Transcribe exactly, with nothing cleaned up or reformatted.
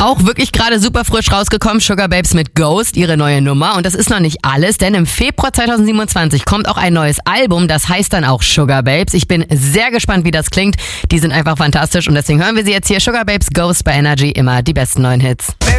Auch wirklich gerade super frisch rausgekommen, Sugar Babes mit Ghost, ihre neue Nummer. Und das ist noch nicht alles, denn im Februar zweitausendsiebenundzwanzig kommt auch ein neues Album, das heißt dann auch Sugar Babes. Ich bin sehr gespannt, wie das klingt. Die sind einfach fantastisch und deswegen hören wir sie jetzt hier. Sugar Babes Ghost bei Energy, immer die besten neuen Hits.